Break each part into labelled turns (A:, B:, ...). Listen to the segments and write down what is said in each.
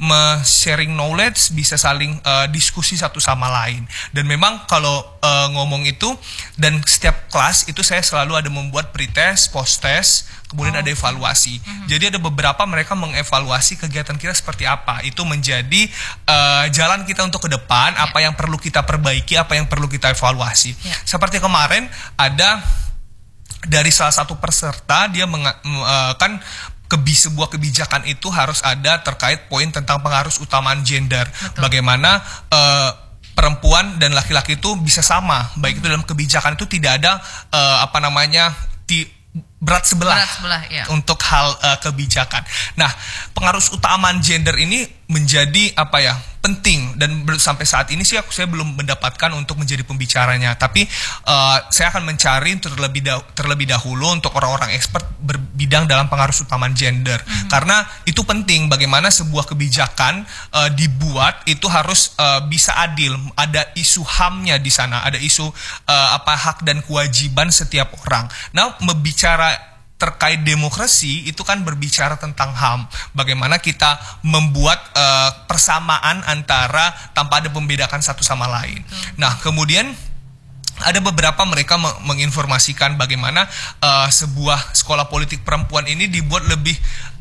A: sharing knowledge, bisa saling diskusi satu sama lain. Dan memang kalau ngomong itu, dan setiap kelas itu saya selalu ada membuat pretest, post-test, kemudian ada evaluasi. Jadi ada beberapa mereka mengevaluasi kegiatan kita seperti apa. Itu menjadi jalan kita untuk ke depan, apa yang perlu kita perbaiki, apa yang perlu kita evaluasi. Seperti kemarin ada dari salah satu peserta, dia kan sebuah kebijakan itu harus ada terkait poin tentang pengaruh utamaan gender. Betul. Bagaimana perempuan dan laki-laki itu bisa sama, baik itu dalam kebijakan itu tidak ada berat sebelah ya, untuk hal kebijakan. Nah, pengaruh utamaan gender ini menjadi penting, dan sampai saat ini sih saya belum mendapatkan untuk menjadi pembicaranya. Tapi saya akan mencari terlebih dahulu untuk orang-orang expert berbidang dalam pengaruh utamaan gender, karena itu penting. Bagaimana sebuah kebijakan dibuat itu harus bisa adil, ada isu HAM-nya di sana, ada isu hak dan kewajiban setiap orang. Nah, membicara terkait demokrasi itu kan berbicara tentang HAM. Bagaimana kita membuat persamaan antara tanpa ada pembedakan satu sama lain. Nah, kemudian ada beberapa mereka menginformasikan bagaimana sebuah sekolah politik perempuan ini dibuat lebih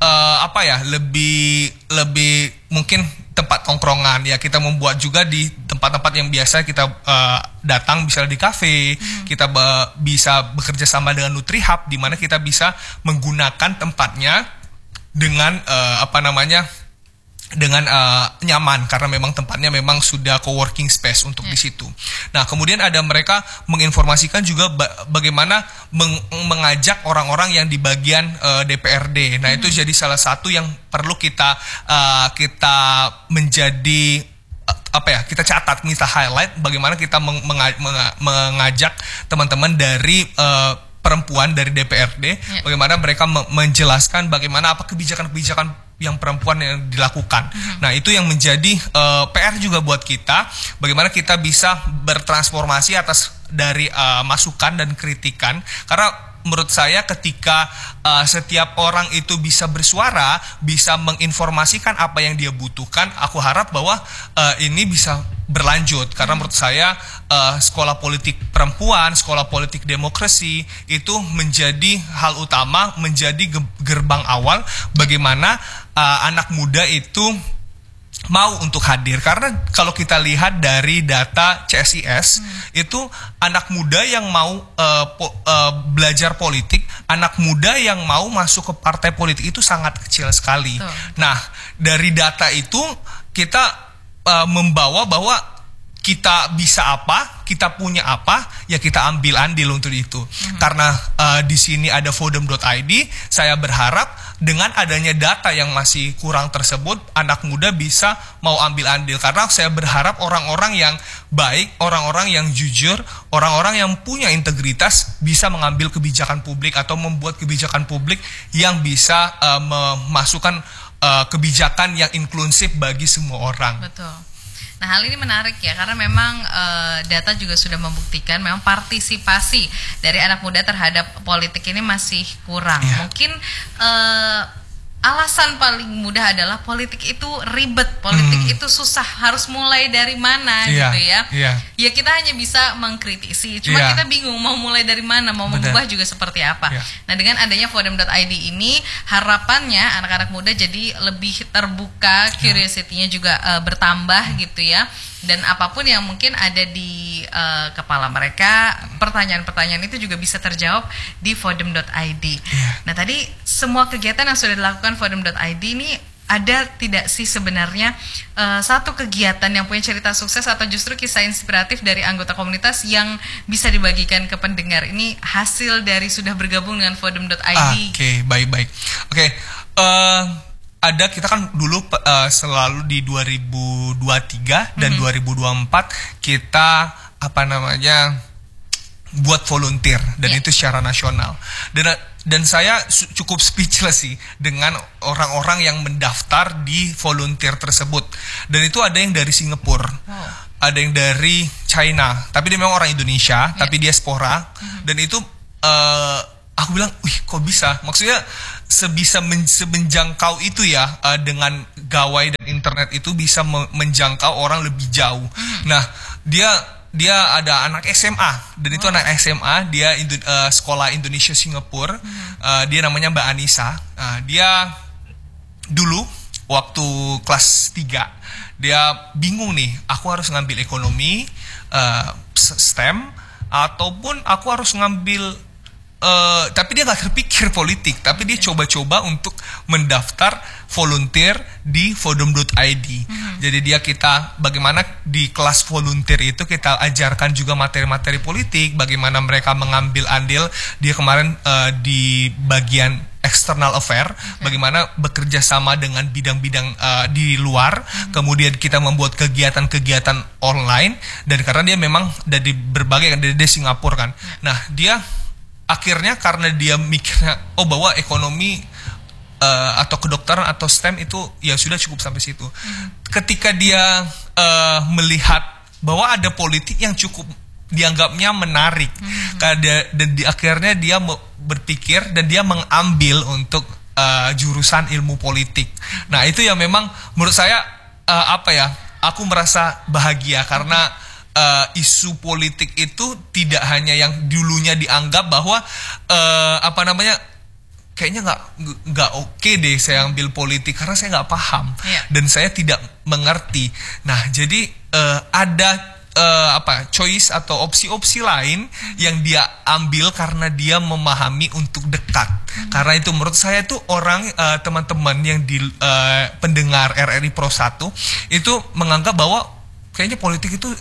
A: lebih mungkin tempat tongkrongan ya. Kita membuat juga di tempat-tempat yang biasa kita datang, misalnya di kafe, kita bisa bekerja sama dengan NutriHub, di mana kita bisa menggunakan tempatnya dengan dengan nyaman, karena memang tempatnya memang sudah co-working space untuk di situ. Nah, kemudian ada mereka menginformasikan juga bagaimana mengajak orang-orang yang di bagian DPRD. Nah, itu jadi salah satu yang perlu kita menjadi kita catat, kita highlight bagaimana kita mengajak teman-teman dari perempuan dari DPRD, bagaimana mereka menjelaskan bagaimana kebijakan-kebijakan yang perempuan yang dilakukan. Nah, itu yang menjadi PR juga buat kita, bagaimana kita bisa bertransformasi atas dari masukan dan kritikan. Karena menurut saya ketika setiap orang itu bisa bersuara, bisa menginformasikan apa yang dia butuhkan, aku harap bahwa ini bisa berlanjut. Karena menurut saya sekolah politik perempuan, sekolah politik demokrasi itu menjadi hal utama, menjadi gerbang awal bagaimana anak muda itu mau untuk hadir. Karena kalau kita lihat dari data CSIS, itu anak muda yang mau belajar politik, anak muda yang mau masuk ke partai politik itu sangat kecil sekali. Nah, dari data itu kita membawa bahwa kita bisa apa, kita punya apa, ya kita ambil andil untuk itu. Karena di sini ada Fodem.id, saya berharap dengan adanya data yang masih kurang tersebut, anak muda bisa mau ambil andil. Karena saya berharap orang-orang yang baik, orang-orang yang jujur, orang-orang yang punya integritas bisa mengambil kebijakan publik atau membuat kebijakan publik yang bisa memasukkan kebijakan yang inklusif bagi semua orang.
B: Betul. Nah, hal ini menarik ya, karena memang data juga sudah membuktikan memang partisipasi dari anak muda terhadap politik ini masih kurang. Mungkin alasan paling mudah adalah politik itu ribet, politik itu susah, harus mulai dari mana gitu ya. Ya kita hanya bisa mengkritisi, cuma kita bingung mau mulai dari mana, mau mengubah juga seperti apa. Nah, dengan adanya Fodem.id ini, harapannya anak-anak muda jadi lebih terbuka, curiosity-nya juga bertambah gitu ya. Dan apapun yang mungkin ada di kepala mereka, pertanyaan-pertanyaan itu juga bisa terjawab di Fodem.id. Nah, tadi semua kegiatan yang sudah dilakukan Fodem.id ini, ada tidak sih sebenarnya satu kegiatan yang punya cerita sukses atau justru kisah inspiratif dari anggota komunitas yang bisa dibagikan ke pendengar? Ini hasil dari sudah bergabung dengan Fodem.id.
A: Oke, baik-baik. Ada, kita kan dulu selalu di 2023 dan 2024 kita buat volunteer, dan itu secara nasional. Dan saya cukup speechless sih dengan orang-orang yang mendaftar di volunteer tersebut. Dan itu ada yang dari Singapura, ada yang dari China, tapi dia memang orang Indonesia, tapi diaspora. Dan itu aku bilang, wih kok bisa? Maksudnya semenjangkau itu ya, dengan gawai dan internet itu bisa menjangkau orang lebih jauh. Nah, dia ada anak SMA dan itu anak SMA dia sekolah Indonesia Singapura. Dia namanya Mbak Anissa. Dia dulu waktu kelas 3 dia bingung nih, aku harus ngambil ekonomi, STEM, ataupun aku harus ngambil tapi dia gak terpikir politik, tapi dia coba-coba untuk mendaftar volunteer di fodom.id. Jadi kita bagaimana di kelas volunteer itu kita ajarkan juga materi-materi politik, bagaimana mereka mengambil andil. Dia kemarin di bagian external affair, bagaimana bekerja sama dengan bidang-bidang di luar. Kemudian kita membuat kegiatan-kegiatan online, dan karena dia memang dari berbagai, dari Singapura kan. Nah, dia akhirnya karena dia mikirnya bahwa ekonomi atau kedokteran atau STEM itu ya sudah cukup sampai situ. Ketika dia melihat bahwa ada politik yang cukup dianggapnya menarik, dan akhirnya dia berpikir dan dia mengambil untuk jurusan ilmu politik. Nah, itu yang memang menurut saya aku merasa bahagia karena isu politik itu tidak hanya yang dulunya dianggap bahwa kayaknya nggak oke deh saya ambil politik karena saya nggak paham dan saya tidak mengerti. Nah, jadi ada choice atau opsi-opsi lain yang dia ambil karena dia memahami untuk dekat. Karena itu menurut saya tuh orang teman-teman yang di pendengar RRI Pro 1 itu menganggap bahwa kayaknya politik itu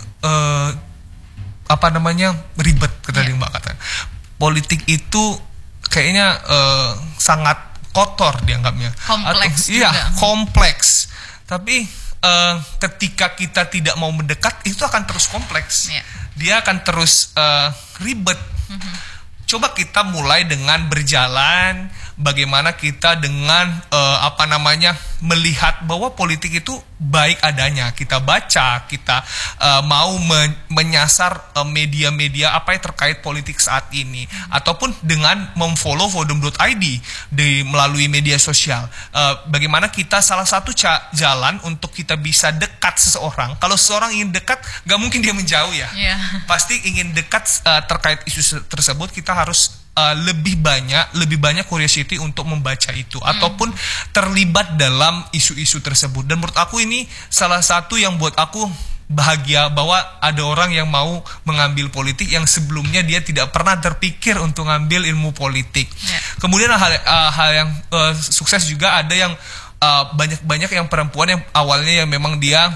A: ribet, kata Mbak kata. Politik itu kayaknya sangat kotor dianggapnya.
B: Kompleks juga.
A: Iya, kompleks. Tapi ketika kita tidak mau mendekat, itu akan terus kompleks. Dia akan terus ribet. Coba kita mulai dengan berjalan, bagaimana kita dengan melihat bahwa politik itu baik adanya. Kita baca, kita mau menyasar media-media apa yang terkait politik saat ini, ataupun dengan memfollow fodom.id melalui media sosial. Bagaimana kita salah satu jalan untuk kita bisa dekat seseorang. Kalau seseorang ingin dekat, gak mungkin dia menjauh ya. Pasti ingin dekat terkait isu tersebut, kita harus lebih banyak curiosity untuk membaca itu ataupun terlibat dalam isu-isu tersebut. Dan menurut aku ini salah satu yang buat aku bahagia bahwa ada orang yang mau mengambil politik yang sebelumnya dia tidak pernah terpikir untuk ngambil ilmu politik. Kemudian hal yang sukses juga ada yang banyak yang perempuan yang awalnya yang memang dia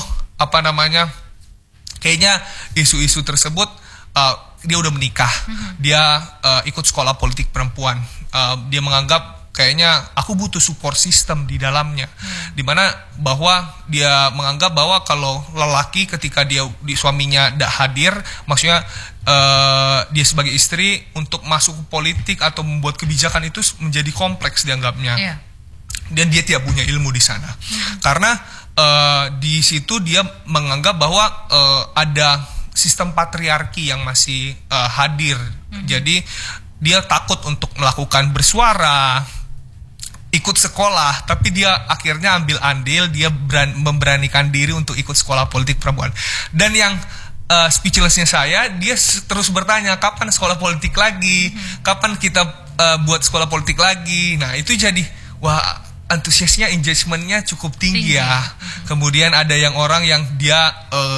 A: kayaknya isu-isu tersebut dia udah menikah, dia ikut sekolah politik perempuan, dia menganggap kayaknya aku butuh support system di dalamnya, dimana bahwa dia menganggap bahwa kalau lelaki ketika suaminya tidak hadir, maksudnya dia sebagai istri untuk masuk ke politik atau membuat kebijakan itu menjadi kompleks dianggapnya, dan dia tidak punya ilmu di sana, karena di situ dia menganggap bahwa ada sistem patriarki yang masih hadir. Jadi dia takut untuk melakukan bersuara, ikut sekolah, tapi dia akhirnya ambil andil, dia memberanikan diri untuk ikut sekolah politik perempuan. Dan yang speechlessnya saya, dia terus bertanya, kapan sekolah politik lagi? Kapan kita buat sekolah politik lagi? Nah, itu jadi wah, antusiasnya, engagementnya cukup tinggi ya. Kemudian ada yang orang yang dia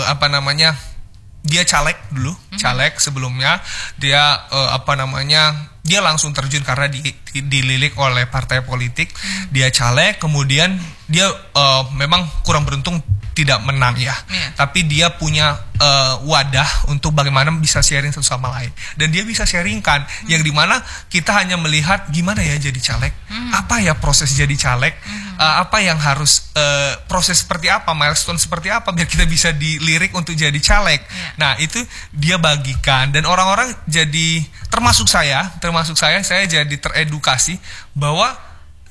A: dia caleg dulu, caleg sebelumnya, dia dia langsung terjun karena dililik oleh partai politik, dia caleg, kemudian dia memang kurang beruntung tidak menang ya, tapi dia punya wadah untuk bagaimana bisa sharing satu sama lain, dan dia bisa sharingkan yang dimana kita hanya melihat gimana ya jadi caleg, apa ya proses jadi caleg, apa yang harus proses seperti apa, milestone seperti apa biar kita bisa dilirik untuk jadi caleg. Nah, itu dia bagikan, dan orang-orang jadi termasuk saya jadi teredukasi bahwa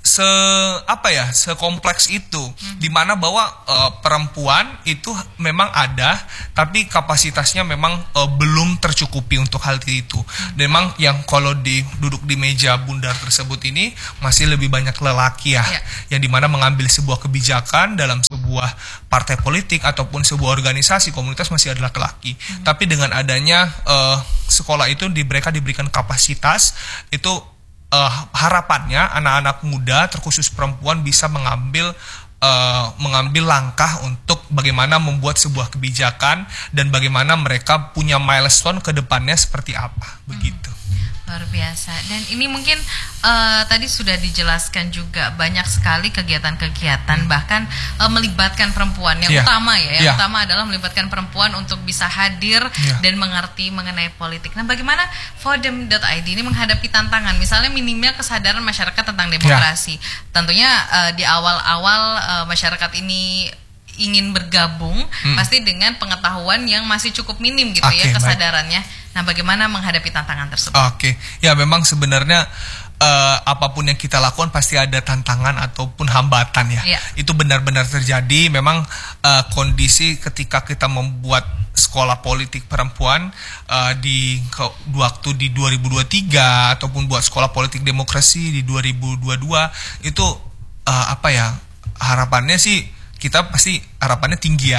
A: sekompleks itu, dimana bahwa perempuan itu memang ada, tapi kapasitasnya memang belum tercukupi untuk hal itu. Memang yang kalau duduk di meja bundar tersebut ini masih lebih banyak lelaki yang dimana mengambil sebuah kebijakan dalam sebuah partai politik ataupun sebuah organisasi komunitas masih ada laki-laki. Tapi dengan adanya sekolah itu diberikan kapasitas itu, harapannya anak-anak muda terkhusus perempuan bisa mengambil langkah untuk bagaimana membuat sebuah kebijakan dan bagaimana mereka punya milestone ke depannya seperti apa, begitu.
B: Luar biasa. Dan ini mungkin tadi sudah dijelaskan juga banyak sekali kegiatan-kegiatan bahkan melibatkan perempuan yang utama yang utama adalah melibatkan perempuan untuk bisa hadir dan mengerti mengenai politik. Nah, bagaimana Fordem.id ini menghadapi tantangan misalnya minimnya kesadaran masyarakat tentang demokrasi. Tentunya di awal-awal masyarakat ini ingin bergabung pasti dengan pengetahuan yang masih cukup minim gitu kesadarannya. Nah, bagaimana menghadapi tantangan tersebut?
A: Ya memang sebenarnya apapun yang kita lakukan pasti ada tantangan ataupun hambatan Itu benar-benar terjadi. Memang kondisi ketika kita membuat sekolah politik perempuan waktu di 2023 ataupun buat sekolah politik demokrasi di 2022 itu harapannya sih kita pasti harapannya tinggi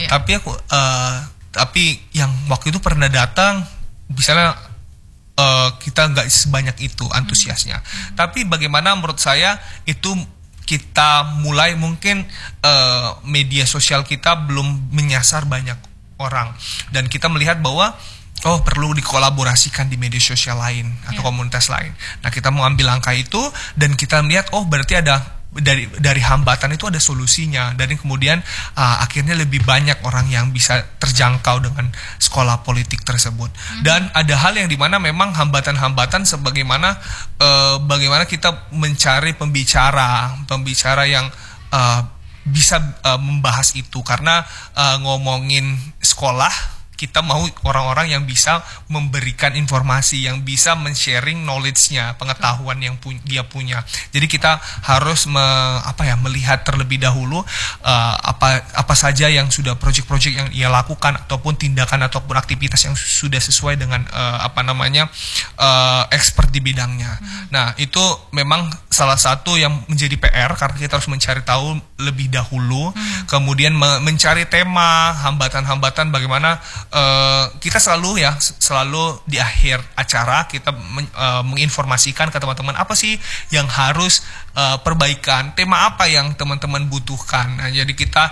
A: tapi yang waktu itu pernah datang misalnya kita nggak sebanyak itu antusiasnya. Tapi bagaimana menurut saya itu kita mulai mungkin media sosial kita belum menyasar banyak orang dan kita melihat bahwa perlu dikolaborasikan di media sosial lain atau komunitas lain. Nah, kita mengambil langkah itu dan kita melihat berarti ada dari hambatan itu ada solusinya, dan kemudian akhirnya lebih banyak orang yang bisa terjangkau dengan sekolah politik tersebut. Dan ada hal yang dimana memang hambatan-hambatan sebagaimana bagaimana kita mencari pembicara yang bisa membahas itu, karena ngomongin sekolah kita mau orang-orang yang bisa memberikan informasi, yang bisa men-sharing knowledge-nya, pengetahuan yang dia punya. Jadi kita harus melihat terlebih dahulu apa saja yang sudah project-project yang ia lakukan ataupun tindakan ataupun aktivitas yang sudah sesuai dengan expert di bidangnya. Nah, itu memang salah satu yang menjadi PR karena kita harus mencari tahu lebih dahulu, kemudian mencari tema, hambatan-hambatan bagaimana kita selalu di akhir acara kita menginformasikan ke teman-teman apa sih yang harus perbaikan, tema apa yang teman-teman butuhkan. Nah, jadi kita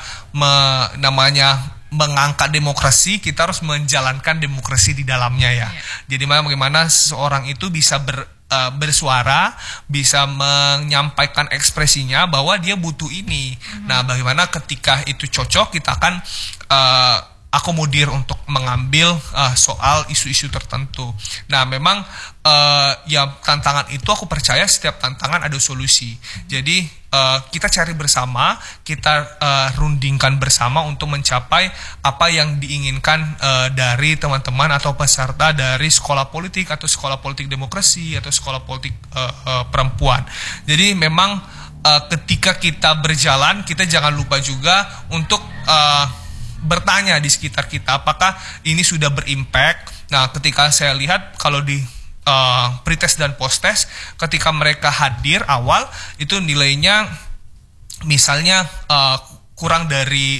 A: mengangkat demokrasi, kita harus menjalankan demokrasi di dalamnya Jadi bagaimana seseorang itu bisa bersuara, bisa menyampaikan ekspresinya bahwa dia butuh ini. Nah, bagaimana ketika itu cocok kita akan akomodir untuk mengambil soal isu-isu tertentu. Nah, memang tantangan itu aku percaya setiap tantangan ada solusi. Jadi kita cari bersama, kita rundingkan bersama untuk mencapai apa yang diinginkan dari teman-teman atau peserta dari sekolah politik atau sekolah politik demokrasi atau sekolah politik perempuan. Jadi memang ketika kita berjalan, kita jangan lupa juga untuk bertanya di sekitar kita apakah ini sudah berimpact. Nah, ketika saya lihat kalau di pretest dan posttest, ketika mereka hadir awal itu nilainya misalnya kurang dari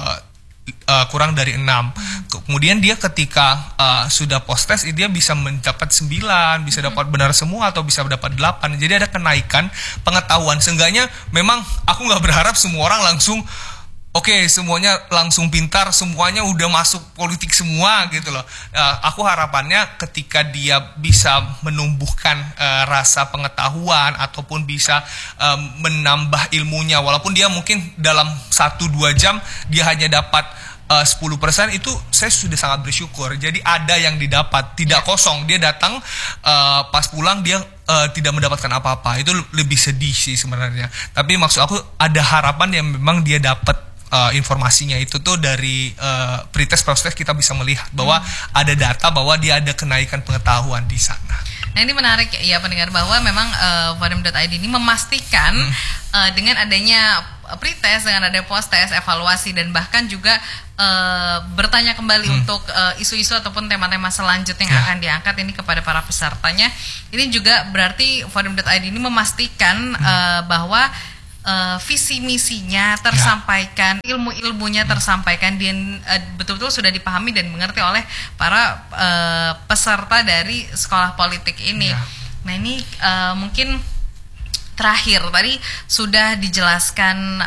A: 6. Kemudian dia ketika sudah posttest dia bisa mendapat 9, bisa dapat benar semua atau bisa dapat 8. Jadi ada kenaikan pengetahuan. Seenggaknya memang aku nggak berharap semua orang langsung semuanya langsung pintar, semuanya udah masuk politik semua gitu loh. Aku harapannya ketika dia bisa menumbuhkan rasa pengetahuan ataupun bisa menambah ilmunya, walaupun dia mungkin dalam 1-2 jam dia hanya dapat 10%, itu saya sudah sangat bersyukur. Jadi ada yang didapat, tidak kosong. Dia datang pas pulang dia tidak mendapatkan apa-apa. Itu lebih sedih sih sebenarnya. Tapi maksud aku ada harapan yang memang dia dapat informasinya itu tuh dari pretest posttest kita bisa melihat bahwa ada data bahwa dia ada kenaikan pengetahuan di sana.
B: Nah ini menarik ya pendengar, bahwa memang Forum.id ini memastikan dengan adanya pretest, dengan ada post-test, evaluasi, dan bahkan juga bertanya kembali untuk isu-isu ataupun tema-tema selanjutnya yang akan diangkat ini kepada para pesertanya. Ini juga berarti Forum.id ini memastikan bahwa visi misinya tersampaikan, ilmu-ilmunya tersampaikan, dan betul-betul sudah dipahami dan mengerti oleh para peserta dari sekolah politik ini. Nah ini mungkin terakhir tadi sudah dijelaskan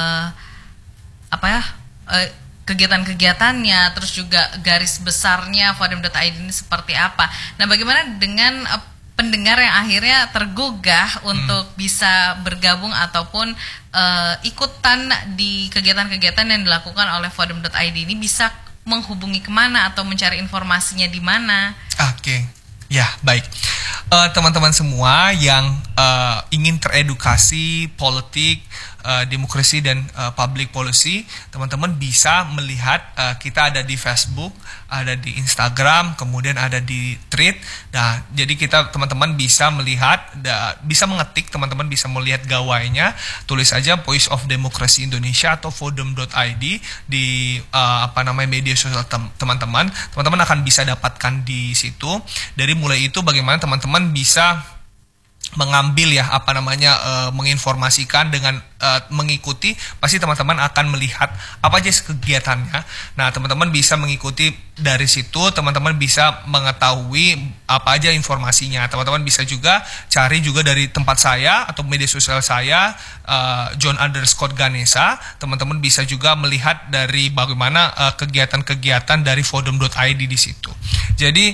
B: kegiatan-kegiatannya, terus juga garis besarnya Forum.id ini seperti apa. Nah, bagaimana dengan pendengar yang akhirnya tergugah untuk bisa bergabung ataupun ikutan di kegiatan-kegiatan yang dilakukan oleh Forum.id ini, bisa menghubungi kemana atau mencari informasinya di mana?
A: Oke. Ya, baik. Teman-teman semua yang ingin teredukasi politik, demokrasi dan public policy, teman-teman bisa melihat kita ada di Facebook, ada di Instagram, kemudian ada di Thread. Nah, jadi kita teman-teman bisa melihat, bisa mengetik, teman-teman bisa melihat gawainya, tulis aja Voice of Democracy Indonesia atau Forum.id di media sosial teman-teman akan bisa dapatkan di situ. Dari mulai itu bagaimana teman-teman bisa mengambil menginformasikan dengan mengikuti, pasti teman-teman akan melihat apa aja kegiatannya. Nah, teman-teman bisa mengikuti dari situ, teman-teman bisa mengetahui apa aja informasinya. Teman-teman bisa juga cari juga dari tempat saya atau media sosial saya, John_Ganesha. Teman-teman bisa juga melihat dari bagaimana kegiatan-kegiatan dari Forum.id di situ. Jadi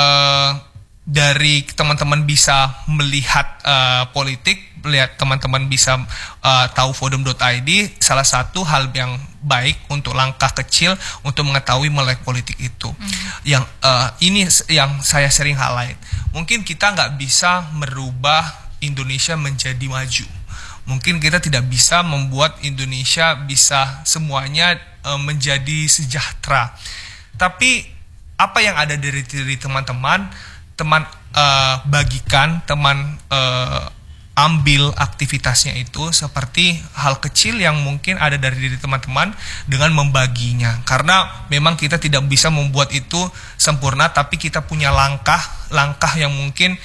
A: dari teman-teman bisa melihat politik, teman-teman bisa tahu Forum.id, salah satu hal yang baik untuk langkah kecil untuk mengetahui melek politik itu. Yang ini yang saya sering highlight. Mungkin kita nggak bisa merubah Indonesia menjadi maju. Mungkin kita tidak bisa membuat Indonesia bisa semuanya menjadi sejahtera. Tapi apa yang ada dari teman-teman bagikan, ambil aktivitasnya itu seperti hal kecil yang mungkin ada dari diri teman-teman dengan membaginya. Karena memang kita tidak bisa membuat itu sempurna, tapi kita punya langkah yang mungkin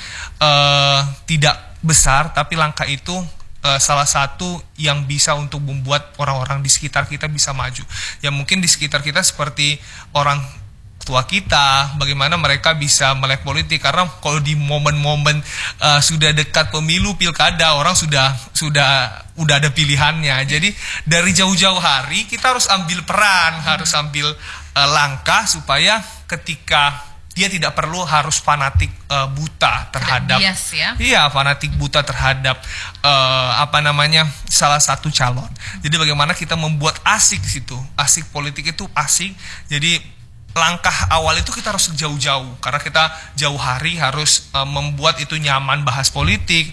A: tidak besar, tapi langkah itu salah satu yang bisa untuk membuat orang-orang di sekitar kita bisa maju. Ya mungkin di sekitar kita seperti orang tua kita, bagaimana mereka bisa melek politik, karena kalau di momen-momen sudah dekat pemilu pilkada, orang sudah ada pilihannya. Jadi dari jauh-jauh hari kita harus ambil peran, harus ambil langkah supaya ketika dia tidak perlu harus fanatik buta terhadap fanatik buta terhadap salah satu calon. Jadi bagaimana kita membuat asik situ, asik politik itu asik. Jadi langkah awal itu kita harus jauh-jauh, karena kita jauh hari harus membuat itu nyaman bahas politik,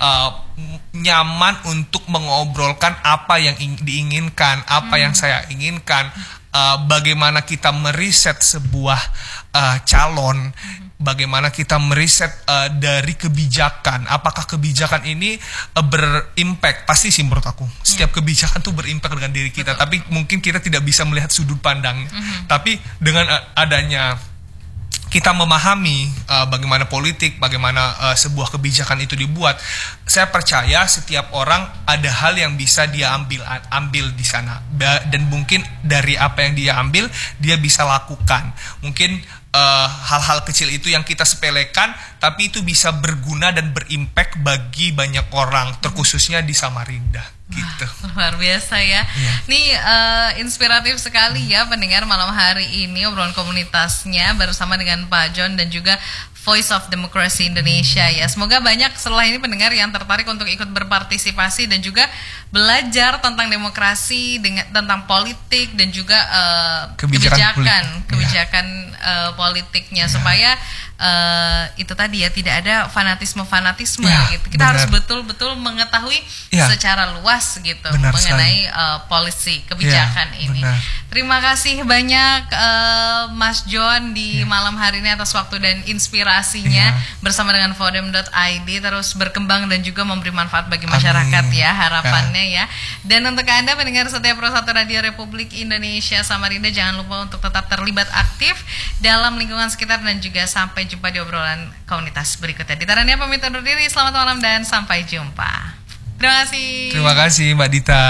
A: nyaman untuk mengobrolkan apa yang diinginkan, apa yang saya inginkan, bagaimana kita meriset sebuah calon, bagaimana kita meriset dari kebijakan, apakah kebijakan ini berimpact. Pasti sih menurut aku setiap kebijakan tuh berimpact dengan diri kita. Betul. Tapi mungkin kita tidak bisa melihat sudut pandangnya. Tapi dengan adanya kita memahami bagaimana politik, bagaimana sebuah kebijakan itu dibuat, saya percaya setiap orang ada hal yang bisa dia ambil di sana, dan mungkin dari apa yang dia ambil dia bisa lakukan. Mungkin hal-hal kecil itu yang kita sepelekan, tapi itu bisa berguna dan berimpact bagi banyak orang, terkhususnya di Samarinda. Gitu.
B: Luar biasa ya. Ini inspiratif sekali ya pendengar malam hari ini, obrolan komunitasnya bersama dengan Pak John dan juga Voice of Democracy Indonesia ya. Semoga banyak setelah ini pendengar yang tertarik untuk ikut berpartisipasi dan juga belajar tentang demokrasi, tentang politik dan juga kebijakan politiknya, supaya itu tadi ya, tidak ada fanatisme gitu. Kita harus betul-betul mengetahui secara luas gitu mengenai polisi kebijakan ini. Terima kasih banyak Mas John di malam hari ini atas waktu dan inspirasinya bersama dengan Vodem.id, terus berkembang dan juga memberi manfaat bagi masyarakat ya, harapannya ya. Dan untuk Anda pendengar setiap Pro 1 Radio Republik Indonesia Samarinda, jangan lupa untuk tetap terlibat aktif dalam lingkungan sekitar dan juga sampai jumpa di obrolan komunitas berikutnya. Ditaranya pamit undur diri, selamat malam dan sampai jumpa. Terima kasih.
A: Terima kasih Mbak Dita.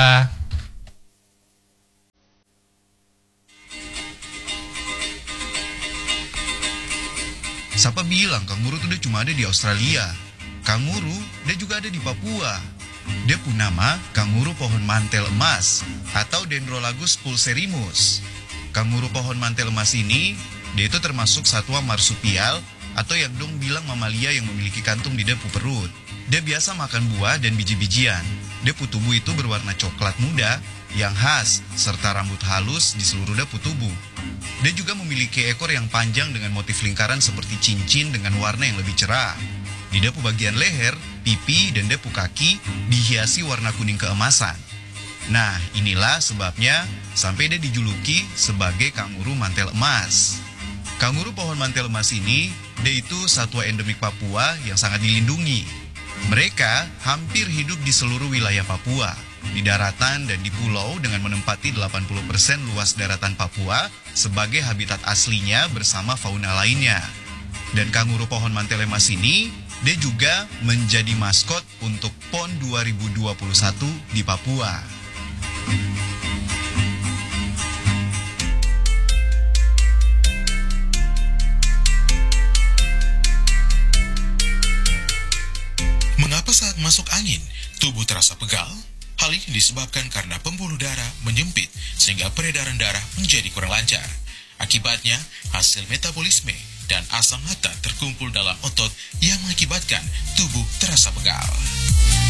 C: Siapa bilang kanguru itu dia cuma ada di Australia? Kanguru dia juga ada di Papua. Dia pun nama kanguru pohon mantel emas atau Dendrolagus pulserimus. Kanguru pohon mantel emas ini, dia itu termasuk satwa marsupial atau yang dong bilang mamalia yang memiliki kantung di depu perut. Dia biasa makan buah dan biji-bijian. Depu tubuh itu berwarna coklat muda yang khas, serta rambut halus di seluruh depu tubuh. Dia juga memiliki ekor yang panjang dengan motif lingkaran seperti cincin dengan warna yang lebih cerah. Di depu bagian leher, pipi, dan depu kaki dihiasi warna kuning keemasan. Nah, inilah sebabnya sampai dia dijuluki sebagai kanguru mantel emas. Kanguru pohon mantel emas ini, dia itu satwa endemik Papua yang sangat dilindungi. Mereka hampir hidup di seluruh wilayah Papua, di daratan dan di pulau dengan menempati 80% luas daratan Papua sebagai habitat aslinya bersama fauna lainnya. Dan kanguru pohon mantel emas ini, dia juga menjadi maskot untuk PON 2021 di Papua.
D: Mengapa saat masuk angin, tubuh terasa pegal? Hal ini disebabkan karena pembuluh darah menyempit sehingga peredaran darah menjadi kurang lancar. Akibatnya, hasil metabolisme dan asam laktat terkumpul dalam otot yang mengakibatkan tubuh terasa pegal.